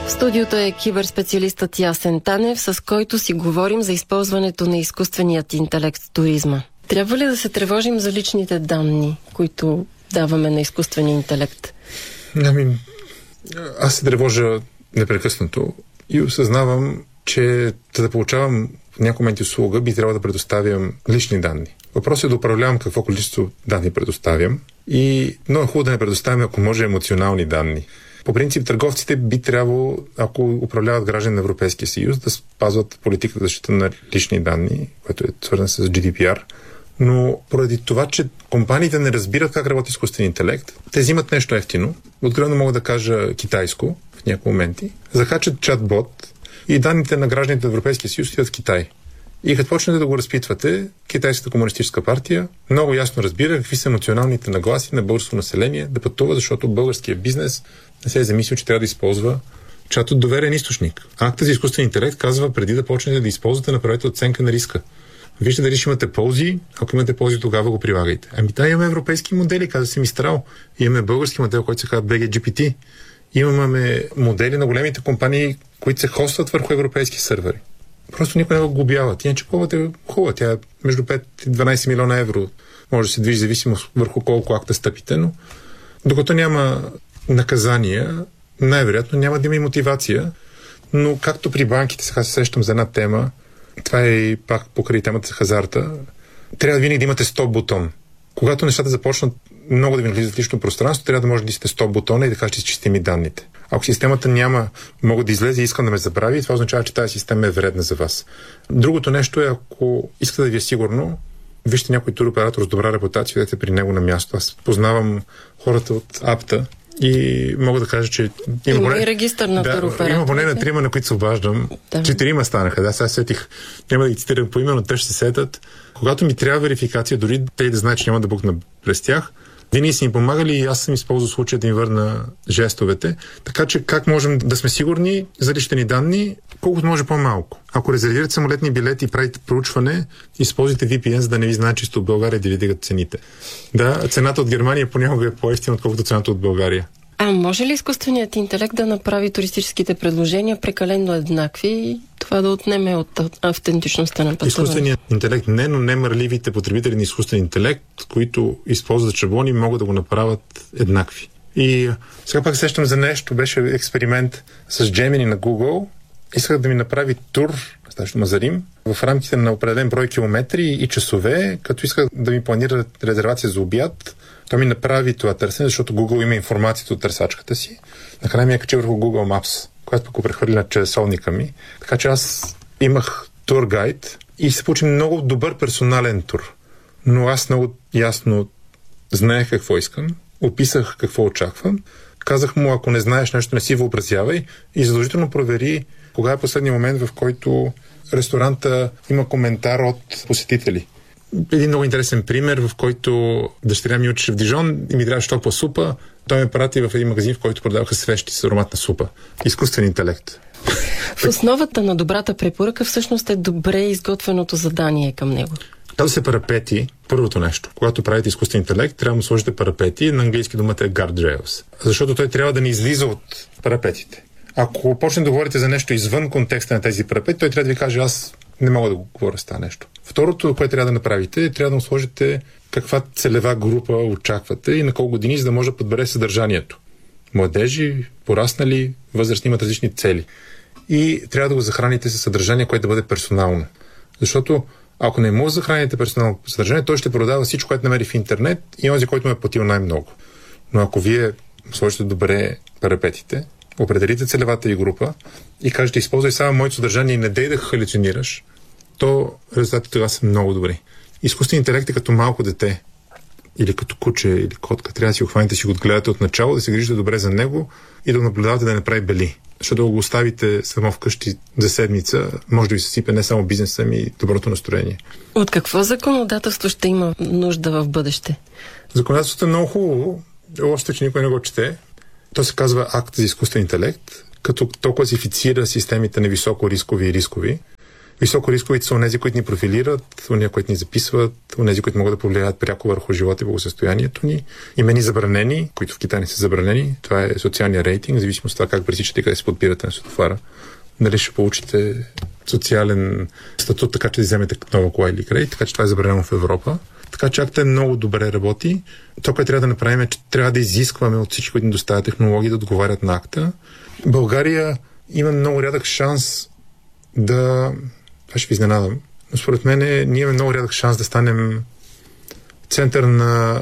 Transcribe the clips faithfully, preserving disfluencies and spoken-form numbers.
В студиото е киберспециалистът Ясен Танев, с който си говорим за използването на изкуственият интелект в туризма. Трябва ли да се тревожим за личните данни, които даваме на изкуствения интелект? Ами, аз се тревожа непрекъснато и осъзнавам, че да получавам в някой момент услуга, би трябвало да предоставям лични данни. Въпросът е да управлявам какво количество данни предоставям и много е хубаво да не предоставяме, ако може, емоционални данни. По принцип, търговците би трябвало, ако управляват граждани на Европейския съюз, да спазват политиката за защита на лични данни, което е свързано с Джи Ди Пи Ар. Но поради това, че компаниите не разбират как работи изкуствен интелект, те взимат нещо ефтино, откровено мога да кажа китайско в някои моменти, захачат чат-бот и данните на гражданите на Европейския съюз отиват в Китай. И като почнете да го разпитвате, Китайската комунистическа партия много ясно разбира какви са емоционалните нагласи на българското население да пътува, защото българския бизнес не се е замислил, че трябва да използва чат от доверен източник. Акта за изкуствен интелект казва, преди да почнете да използвате, направете оценка на риска. Вижте дали ще имате ползи, ако имате ползи, тогава го прилагайте. Ами да, имаме европейски модели, каза се Мистрал. Имаме български модел, който се казва Би Джи Джи Пи Ти. Имаме модели на големите компании, които се хостват върху европейски сървъри. Просто никой не го глобява. Иначе повод е хубава. Тя е между пет и дванайсет милиона евро. Може да се движи зависимост върху колко акта стъпите, но докато няма наказания, най-вероятно няма да има и мотивация. Но както при банките, сега се сещам за една тема, това е и пак покрай темата за хазарта, трябва винаги да имате стоп бутон. Когато нещата започнат много да ви навлизат в лично пространство, трябва да може да искате стоп бутона и да кажете, изчисти ми данните. Ако системата няма, мога да излезе и искам да ме забрави, това означава, че тази система е вредна за вас. Другото нещо е, ако искате да ви е сигурно, вижте някой туроператор с добра репутация, идете при него на място. Аз познавам хората от апта и мога да кажа, че има, има поне, и регистър на да, туроператорите. Има поне на трима, на които се обаждам. Да. Четирима станаха. Да, сега сетих. Няма да ги цитирам по име, но те ще се сетят. Когато ми трябва верификация, дори те да знаят, че няма да букна през тях, винаги са ми помагали и аз съм използвал случая да им върна жестовете. Така че как можем да сме сигурни за личните ни данни, колкото може по-малко. Ако резервирате самолетни билети и правите проучване, използвайте Ви Пи Ен, за да не ви знаят чисто от България да ви дигат цените. Да, цената от Германия понякога е по-евтина, отколкото цената от България. А може ли изкуственият интелект да направи туристическите предложения прекалено еднакви и това да отнеме от автентичността на пътуването? Изкуственият интелект не, но не мърливите потребители на изкуствен интелект, които използват шаблони, могат да го направят еднакви. И сега пак сещам за нещо, беше експеримент с Gemini на Google. Исках да ми направи тур, стаща Мазарим, в рамките на определен брой километри и часове, като исках да ми планира резервация за обяд. Той ми направи това търсене, защото Google има информацията от търсачката си. Накрая ми я качи върху Google Maps, която пък го прехвърли на часовника ми. Така че аз имах тургайд и се получи много добър персонален тур. Но аз много ясно знаех какво искам, описах какво очаквам. Казах му, ако не знаеш нещо, не си въобразявай и задължително провери кога е последния момент, в който ресторанта има коментар от посетители. Един много интересен пример, в който дъщеря ми учеше в Дижон и ми трябваше топла супа. Той ме прати в един магазин, в който продаваха свещи с ароматна супа. Изкуствен интелект. В основата на добрата препоръка всъщност е добре изготвеното задание към него. Казва се парапети, първото нещо. Когато правите изкуствен интелект, трябва да му сложите парапети. На английски думата е guardrails. Защото той трябва да не излиза от парапетите. Ако почне да говорите за нещо извън контекста на тези парапети, той трябва да ви каже, аз не мога да го говоря с това нещо. Второто, което трябва да направите, трябва да му сложите каква целева група очаквате и на колко години, за да може да подбере съдържанието. Младежи, пораснали, възрастни, имат различни цели. И трябва да го захраните със съдържание, което да бъде персонално. Защото ако не му захраните персонално съдържание, той ще продава всичко, което намери в интернет и онзи, който му е платил най-много. Но ако вие сложите добре парапетите, определите целевата ви група и кажете, използвай само моето съдържание и не дей да халюцинираш, то резултатите тогава са много добри. Изкуственият интелект е като малко дете, или като куче, или котка. Трябва да си го хваните, да си го отгледате от начало, да се грижите добре за него и да го наблюдавате да не прави бели. Защото да го оставите само вкъщи за седмица, може да ви се сипе не само бизнеса, ами и доброто настроение. От какво законодателство ще има нужда в бъдеще? Законодателството е много хубаво, още че никой не го чете. То се казва Акт за изкуствен интелект, като то класифицира системите на високо рискови и рискови Високо рисковите са онези, които ни профилират, онези, които ни записват, онези, които могат да повлияят пряко върху живота и благосъстоянието ни. Имени забранени, които в Китай не са забранени. Това е социалния рейтинг, зависимо от това как пресичате и къде се подбирате на светофара. Нали ще получите социален статут, така че да вземете нова кола или кредит, така че това е забранено в Европа. Така че акта много добре работи. Това, което трябва да направим е, че трябва да изискваме от всички, които ни доставят технологии, да отговарят на акта. България има много рядък шанс да... Това ще ви изненадам. Но според мен е, ние имаме много рядък шанс да станем център на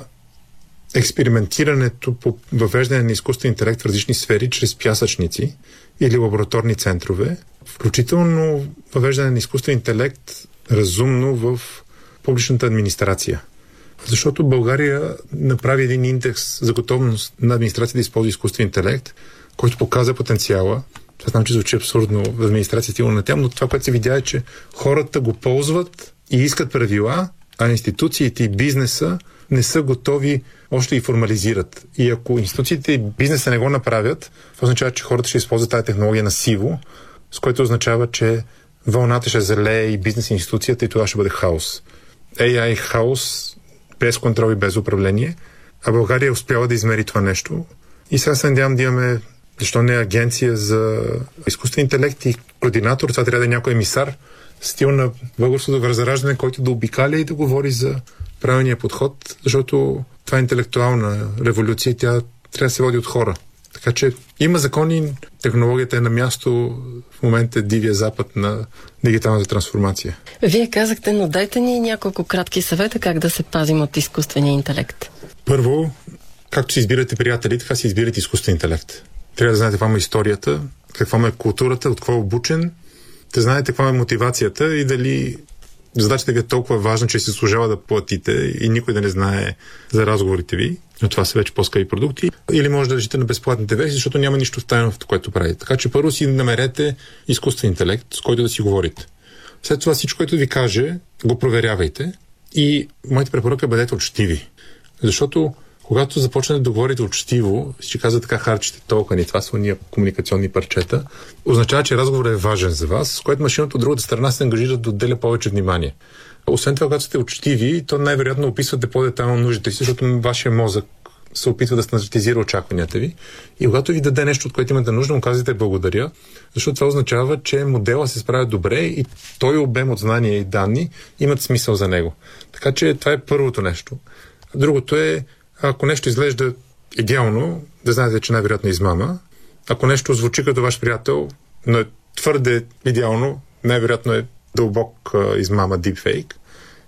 експериментирането по въвеждане на изкуствен интелект в различни сфери, чрез пясъчници или лабораторни центрове, включително въвеждане на изкуствен интелект разумно в публичната администрация. Защото България направи един индекс за готовност на администрация да използва изкуствен интелект, който показва потенциала. Това знам, че звучи абсурдно в администрация стила на тем, но това, което се видя е, че хората го ползват и искат правила, а институциите и бизнеса не са готови още и формализират. И ако институциите и бизнеса не го направят, това означава, че хората ще използват тази технология на сиво, с което означава, че вълната ще залее и бизнес институцията и това ще бъде хаос. Ей Ай хаос, без контрол и без управление, а България успява да измери това нещо. И сега се надявам да имаме, защо не агенция за изкуствен интелект и координатор, това трябва да е някой емисар, стил на българското възраждане, който да обикаля и да говори за правилния подход, защото това е интелектуална революция и тя трябва да се води от хора. Така че има закони, технологията е на място, в момента е дивия запад на дигиталната трансформация. Вие казахте, но дайте ни няколко кратки съвета как да се пазим от изкуствения интелект. Първо, както си избирате приятели, така си избирате изкуствен интелект. Трябва да знаете каква му е историята, каква му е културата, от какво е обучен, да знаете каква е мотивацията и дали задачата ви е толкова важна, че си служава да платите и никой да не знае за разговорите ви, но това са вече по-скъпи продукти, или може да решите на безплатните версии, защото няма нищо тайно в което правите. Така че първо си намерете изкуствен интелект, с който да си говорите. След това всичко, което ви каже, го проверявайте и моята препоръка е бъдете учтиви. Защото когато започнете да говорите учтиво, ще казва така харчите толкова ни, това са уния комуникационни парчета, означава, че разговорът е важен за вас, с което машината от другата страна се ангажира да отделя повече внимание. Освен това, когато сте учтиви, то най-вероятно описвате по-детайлно нуждите си, защото вашия мозък се опитва да стандартизира очакванията ви. И когато ви даде нещо, от което имате нужда, му казвате благодаря, защото това означава, че модела се справя добре и той обем от знания и данни имат смисъл за него. Така че това е първото нещо. Другото е, ако нещо изглежда идеално, да знаете, че най-вероятно е измама. Ако нещо звучи като ваш приятел, но е твърде идеално, най-вероятно е дълбок а, измама, дипфейк.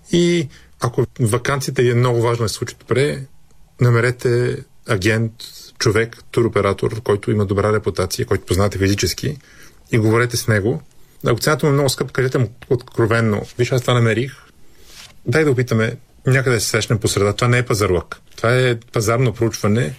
И ако ваканцията е много важно да се случи добре, намерете агент, човек, туроператор, който има добра репутация, който познавате физически и говорете с него. Ако цената му е много скъпа, кажете му откровенно: виж, аз това намерих, дай да опитаме някъде да се срещнем по среда. Това не е пазарлък. Това е пазарно проучване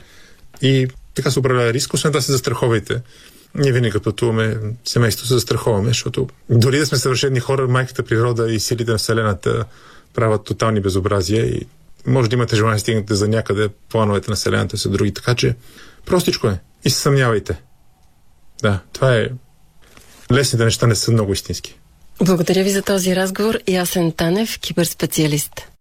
и така се управлява риск, освен да се застраховайте. Ние винаги като пътуваме семейството се застраховаме, защото дори да сме съвършени хора, майката природа и силите на Вселената правят тотални безобразия и може да имате желание да стигнете за някъде, плановете на Вселената са други. Така че простичко е. И се съмнявайте. Да, това е... Лесните неща не са много истински. Благодаря ви за този разговор. Ясен Танев, киберспециалист.